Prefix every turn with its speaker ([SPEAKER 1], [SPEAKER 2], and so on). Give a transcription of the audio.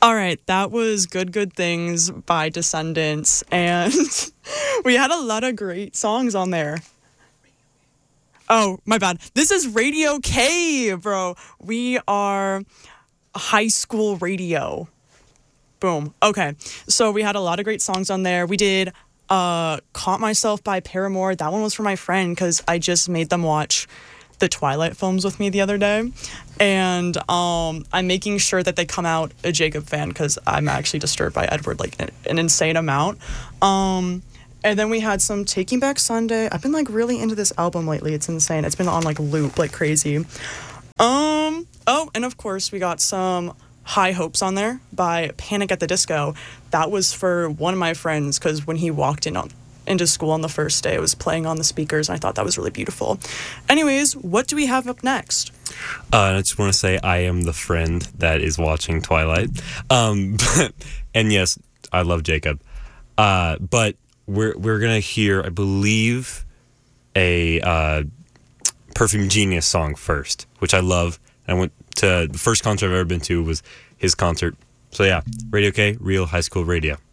[SPEAKER 1] All right, that was Good Things by Descendants, and we had a lot of great songs on there. Oh, my bad. This is Radio K, bro. We are high school radio. Boom. Okay, so we had a lot of great songs on there. We did Caught Myself by Paramore. That one was for my friend because I just made them watch the Twilight films with me the other day, and I'm making sure that they come out a Jacob fan because I'm actually disturbed by Edward like an insane amount. And then we had some Taking Back Sunday. I've been like really into this album lately. It's insane. It's been on like loop like crazy. Oh, and of course we got some High Hopes on there by Panic at the Disco. That was for one of my friends because when he walked into school on the first day, it was playing on the speakers, and I thought that was really beautiful. Anyways, what do we have up next?
[SPEAKER 2] I just want to say I am the friend that is watching Twilight. And yes, I love Jacob. But we're gonna hear, I believe, a Perfume Genius song first, which I love. I went to the first concert I've ever been to was his concert. So yeah, Radio K, real high school radio.